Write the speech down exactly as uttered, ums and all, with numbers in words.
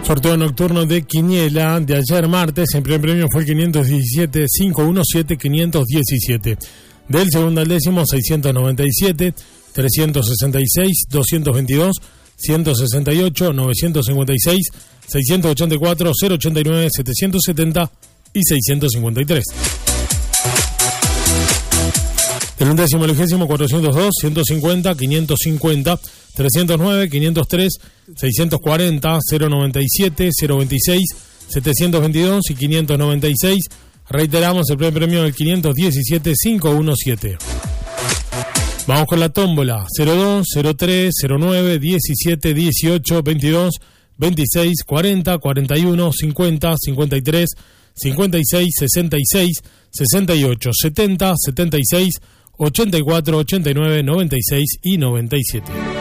Sorteo nocturno de Quiniela de ayer martes. El primer premio fue el quinientos diecisiete, quinientos diecisiete, quinientos diecisiete. Del segundo al décimo, seiscientos noventa y siete, trescientos sesenta y seis, doscientos veintidós, ciento sesenta y ocho, novecientos cincuenta y seis, seiscientos ochenta y cuatro, cero ochenta y nueve, setecientos setenta y seiscientos cincuenta y tres. Del undécimo al vigésimo, cuatrocientos dos, ciento cincuenta, quinientos cincuenta, trescientos nueve, quinientos tres, seiscientos cuarenta, cero noventa y siete, cero veintiséis, setecientos veintidós y quinientos noventa y seis. Reiteramos el primer premio del quinientos diecisiete, quinientos diecisiete. Vamos con la tómbola: cero dos, cero tres, cero nueve, diecisiete, dieciocho, veintidós, veintiséis, cuarenta, cuarenta y uno, cincuenta, cincuenta y tres, cincuenta y seis, sesenta y seis, sesenta y ocho, setenta, setenta y seis, ochenta y cuatro, ochenta y nueve, noventa y seis y noventa y siete.